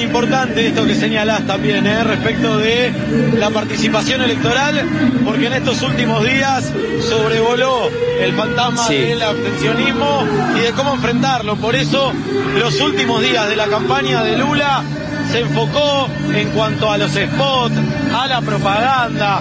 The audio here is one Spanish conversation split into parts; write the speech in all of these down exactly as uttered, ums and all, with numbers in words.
importante esto que señalás también, ¿eh? Respecto de la participación electoral, porque en estos últimos días sobrevoló el fantasma sí. del abstencionismo y de cómo enfrentarlo. Por eso los últimos días de la campaña de Lula se enfocó en cuanto a los spots, a la propaganda,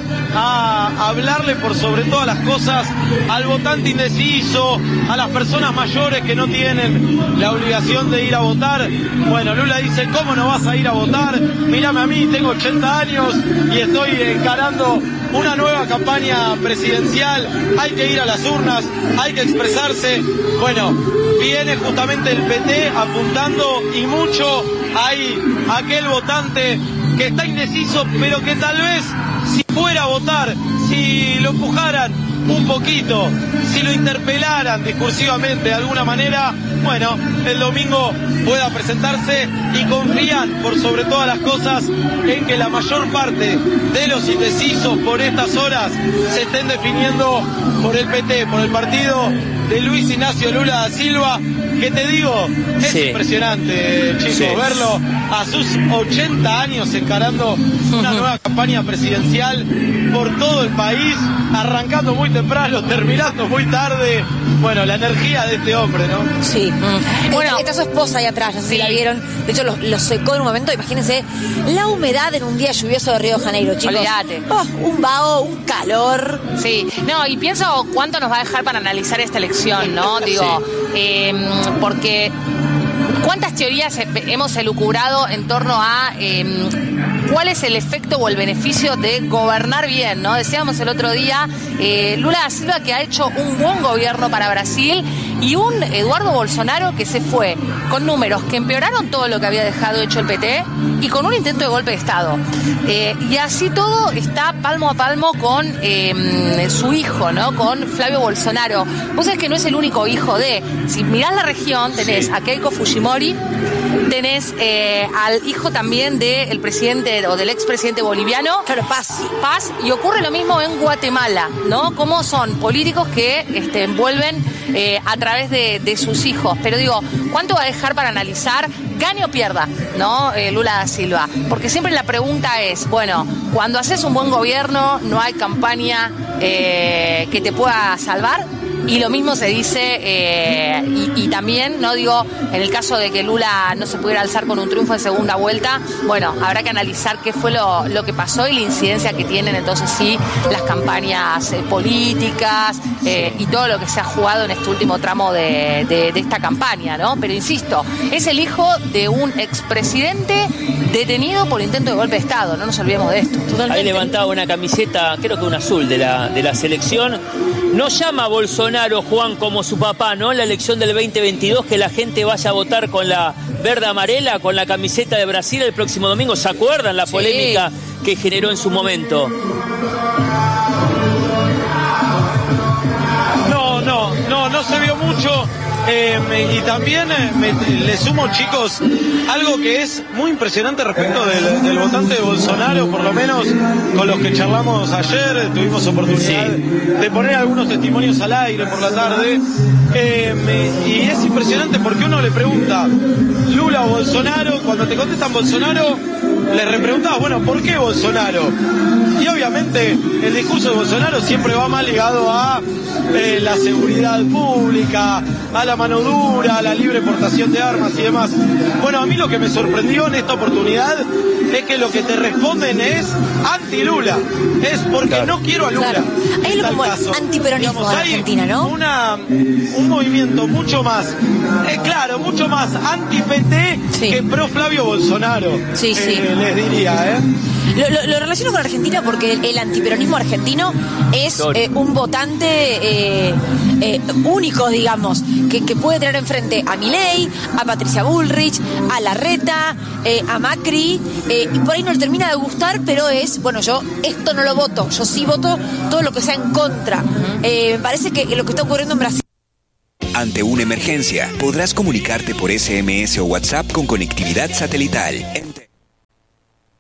a hablarle por sobre todas las cosas al votante indeciso, a las personas mayores que no tienen la obligación de ir a votar. Bueno, Lula dice, ¿cómo no vas a ir a votar? Mírame a mí, tengo ochenta años y estoy encarando una nueva campaña presidencial, hay que ir a las urnas, hay que expresarse. Bueno, viene justamente el P T apuntando y mucho hay aquel votante que está indeciso, pero que tal vez si fuera a votar, si lo empujaran un poquito, si lo interpelaran discursivamente de alguna manera, bueno, el domingo pueda presentarse, y confían por sobre todas las cosas en que la mayor parte de los indecisos por estas horas se estén definiendo por el P T, por el partido de Luis Ignacio Lula da Silva, que te digo, es sí. impresionante, chicos, sí. verlo a sus ochenta años encarando una nueva campaña presidencial por todo el país, arrancando muy temprano, terminando muy tarde. Bueno, la energía de este hombre, ¿no? Sí. Mm. Bueno, está su esposa ahí atrás, no sé sí. si la vieron. De hecho, lo, lo secó en un momento. Imagínense la humedad en un día lluvioso de Río de Janeiro, chicos. Olvídate. Oh, un vaho, un calor. Sí. No, y pienso cuánto nos va a dejar para analizar esta elección, ¿no? Digo, sí. eh, porque cuántas teorías hemos elucubrado en torno a eh, cuál es el efecto o el beneficio de gobernar bien, ¿no? Decíamos el otro día, eh, Lula da Silva, que ha hecho un buen gobierno para Brasil, y un Eduardo Bolsonaro que se fue con números que empeoraron todo lo que había dejado hecho el P T y con un intento de golpe de Estado. Eh, y así todo está palmo a palmo con eh, su hijo, ¿no? Con Flavio Bolsonaro. Vos sabés que no es el único hijo de... Si mirás la región, tenés sí. a Keiko Fujimori, tenés eh, al hijo también del presidente o del expresidente boliviano, claro, Paz. Paz, y ocurre lo mismo en Guatemala, ¿no? Como son políticos que este, envuelven eh, a través de, de sus hijos. Pero digo, ¿cuánto va a dejar para analizar? Gane o pierda, ¿no? Eh, Lula da Silva. Porque siempre la pregunta es, bueno, cuando haces un buen gobierno, no hay campaña eh, que te pueda salvar. Y lo mismo se dice, eh, y, y también, no digo, en el caso de que Lula no se pudiera alzar con un triunfo en segunda vuelta, bueno, habrá que analizar qué fue lo, lo que pasó y la incidencia que tienen entonces sí las campañas eh, políticas eh, y todo lo que se ha jugado en este último tramo de, de, de esta campaña, ¿no? Pero insisto, es el hijo de un expresidente detenido por intento de golpe de Estado, no nos olvidemos de esto. Totalmente. Ahí levantaba una camiseta, creo que un azul de la, de la selección. No llama a Bolsonaro, Juan, como su papá, ¿no? En la elección del veinte veintidós, que la gente vaya a votar con la verde amarela, con la camiseta de Brasil el próximo domingo. ¿Se acuerdan la sí. polémica que generó en su momento? No, no, no, no se vio mucho. Eh, me, y también eh, me, le sumo, chicos, algo que es muy impresionante respecto del, del votante de Bolsonaro, por lo menos con los que charlamos ayer, tuvimos oportunidad sí. de poner algunos testimonios al aire por la tarde, eh, me, y es impresionante porque uno le pregunta, Lula o Bolsonaro, cuando te contestan Bolsonaro, le repreguntás, bueno, ¿por qué Bolsonaro? Y obviamente el discurso de Bolsonaro siempre va más ligado a eh, la seguridad pública, a la mano dura, a la libre portación de armas y demás. Bueno, a mí lo que me sorprendió en esta oportunidad es que lo que te responden es anti-Lula, es porque claro. no quiero a Lula. Claro. Hay algo como antiperonismo en Argentina, ¿no? Una, un movimiento mucho más, eh, claro, mucho más anti-P T sí. que pro Flavio Bolsonaro, sí, sí. Eh, les diría, ¿eh? Lo, lo, lo relaciono con Argentina porque el, el antiperonismo argentino es eh, un votante eh, eh, único, digamos, que, que puede tener enfrente a Milei, a Patricia Bullrich, a Larreta, eh, a Macri, eh, y por ahí no le termina de gustar, pero es, bueno, yo esto no lo voto, yo sí voto todo lo que sea en contra. Uh-huh. Eh, me parece que lo que está ocurriendo en Brasil. Ante una emergencia, podrás comunicarte por S M S o WhatsApp con conectividad satelital.